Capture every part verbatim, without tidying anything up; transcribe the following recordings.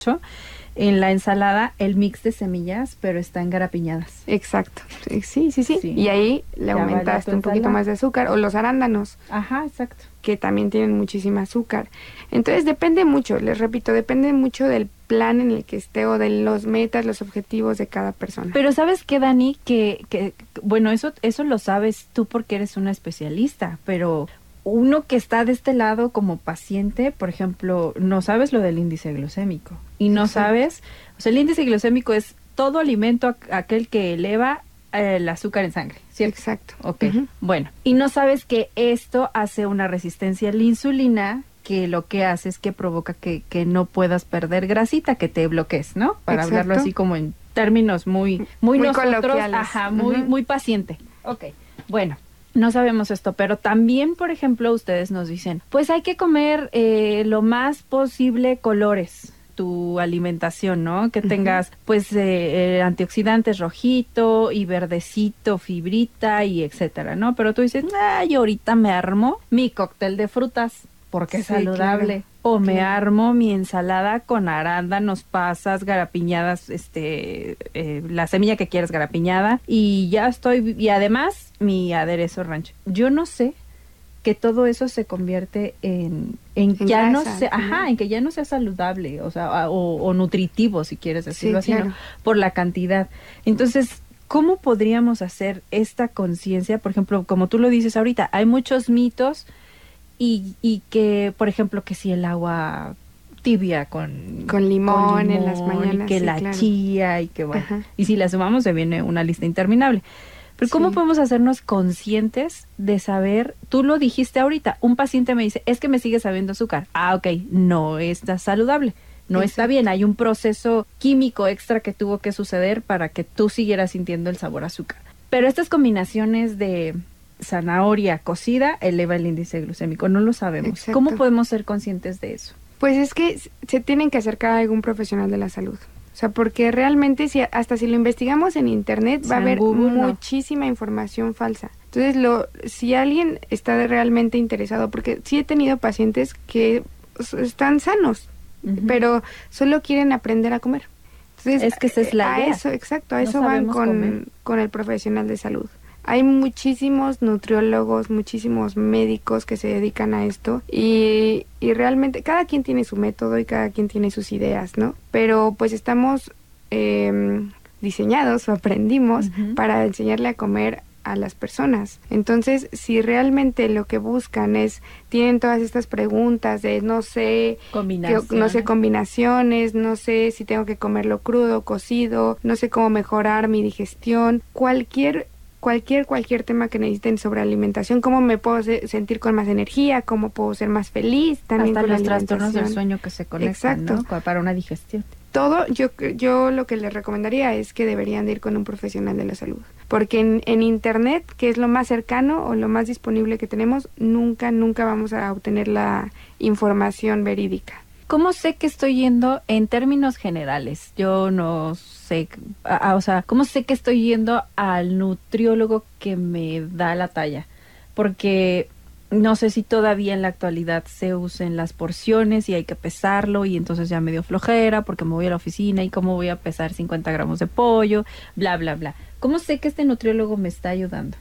en la ensalada el mix de semillas, pero están garapiñadas. Exacto. Sí, sí, sí. Sí. Y ahí le Ya valió aumentaste tu un poquito ensalada. más de azúcar. O los arándanos, Ajá, exacto. que también tienen muchísima azúcar. Entonces depende mucho, les repito, depende mucho del plan en el que esté o de los metas, los objetivos de cada persona. Pero ¿sabes qué, Dani? Que, que bueno, eso, eso lo sabes tú porque eres una especialista, pero uno que está de este lado como paciente, por ejemplo, no sabes lo del índice glucémico y no Exacto. sabes, o sea, el índice glucémico es todo alimento a- aquel que eleva eh, el azúcar en sangre, ¿cierto? Exacto. Ok, Ujú. bueno, y no sabes que esto hace una resistencia a la insulina que lo que hace es que provoca que, que no puedas perder grasita, que te bloquees, ¿no? Para Exacto. hablarlo así como en términos muy, muy, Muy nosotros, coloquiales. ajá, muy, Ujú. muy paciente. Ok, bueno. No sabemos esto, pero también, por ejemplo, ustedes nos dicen, pues hay que comer eh, lo más posible colores, tu alimentación, ¿no? Que tengas, pues, eh, eh, antioxidantes rojito y verdecito, fibrita y etcétera, ¿no? Pero tú dices, ay, ahorita me armo mi cóctel de frutas porque es Sí, saludable. claro, O me claro. armo mi ensalada con arándanos, pasas, garapiñadas, este, eh, la semilla que quieras garapiñada y ya estoy, y además mi aderezo rancho. Yo no sé que todo eso se convierte en, en En ya no grasa, sé, al final. ajá, en que ya no sea saludable, o sea, a- o, o nutritivo, si quieres decirlo Sí, así, ¿no? claro. Por la cantidad. Entonces, ¿cómo podríamos hacer esta conciencia? Por ejemplo, como tú lo dices ahorita, hay muchos mitos y, y que, por ejemplo, que si el agua tibia con, Con limón, con en las limón y mañanas, que sí, la claro. chía y que bueno, Ajá. y si la sumamos se viene una lista interminable. Pero ¿cómo Sí. podemos hacernos conscientes de saber? Tú lo dijiste ahorita, un paciente me dice, es que me sigue sabiendo azúcar. Ah, ok, no está saludable, no está Exacto. bien, hay un proceso químico extra que tuvo que suceder para que tú siguieras sintiendo el sabor a azúcar. Pero estas combinaciones de zanahoria cocida eleva el índice glucémico, no lo sabemos. ¿Cómo Exacto. podemos ser conscientes de eso? Pues es que s- se tienen que acercar a algún profesional de la salud. O sea, porque realmente si hasta si lo investigamos en internet O va a sea, en haber Google, no. muchísima información falsa. Entonces, lo si alguien está de- realmente interesado, porque sí he tenido pacientes que s- están sanos, Ujú. pero solo quieren aprender a comer. Entonces, Es que esa es la a idea. eso, exacto, a No eso van sabemos comer. con, con el profesional de salud. Hay muchísimos nutriólogos, muchísimos médicos que se dedican a esto y, y realmente cada quien tiene su método y cada quien tiene sus ideas, ¿no? Pero pues estamos eh, diseñados o aprendimos Ujú. para enseñarle a comer a las personas. Entonces, si realmente lo que buscan es, tienen todas estas preguntas de no sé, que, Combinación. no sé combinaciones, no sé si tengo que comerlo crudo, cocido, no sé cómo mejorar mi digestión, cualquier cualquier cualquier tema que necesiten sobre alimentación, cómo me puedo se- sentir con más energía, cómo puedo ser más feliz también Hasta con la los trastornos del alimentación. sueño que se conectan, Exacto. ¿no? Cu- Para una digestión. Todo, yo, yo lo que les recomendaría es que deberían de ir con un profesional de la salud. Porque en, en internet, que es lo más cercano o lo más disponible que tenemos, nunca, nunca vamos a obtener la información verídica. ¿Cómo sé que estoy yendo en términos generales? Yo no sé, a- a- o sea, ¿cómo sé que estoy yendo al nutriólogo que me da la talla? Porque no sé si todavía en la actualidad se usen las porciones y hay que pesarlo y entonces ya me dio flojera porque me voy a la oficina y cómo voy a pesar cincuenta gramos de pollo, bla, bla, bla. ¿Cómo sé que este nutriólogo me está ayudando?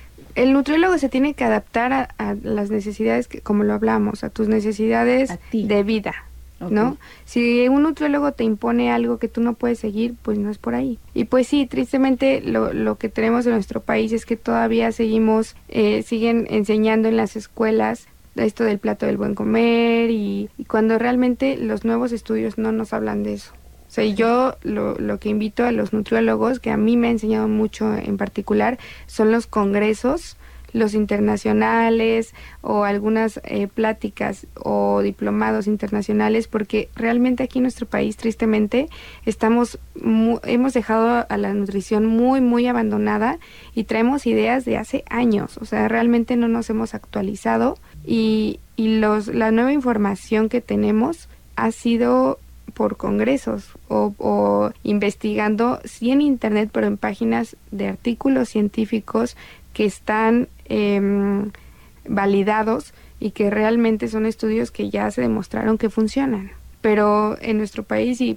El nutriólogo se tiene que adaptar a, a las necesidades, que, como lo hablamos, a tus necesidades A ti. de vida, Ok. ¿no? Si un nutriólogo te impone algo que tú no puedes seguir, pues no es por ahí. Y pues sí, tristemente lo, lo que tenemos en nuestro país es que todavía seguimos, eh, siguen enseñando en las escuelas esto del plato del buen comer y, y cuando realmente los nuevos estudios no nos hablan de eso. O sea, yo lo, lo que invito a los nutriólogos, que a mí me ha enseñado mucho en particular, son los congresos, los internacionales o algunas eh, pláticas o diplomados internacionales, porque realmente aquí en nuestro país, tristemente, estamos mu- hemos dejado a la nutrición muy, muy abandonada y traemos ideas de hace años. O sea, realmente no nos hemos actualizado y, y los, la nueva información que tenemos ha sido por congresos o, o investigando, sí en internet, pero en páginas de artículos científicos que están eh, validados y que realmente son estudios que ya se demostraron que funcionan. pero en nuestro país sí